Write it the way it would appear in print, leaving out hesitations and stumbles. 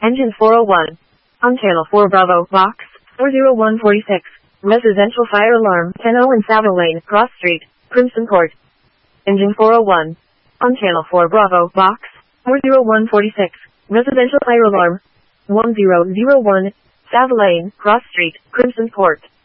Engine 401. On channel 4 Bravo, box 40146. Residential fire alarm 1001 Savile Lane, Cross Street, Crimson Court. Engine 401. On channel 4 Bravo, box 40146. Residential fire alarm 1001 Savile Lane, Cross Street, Crimson Court.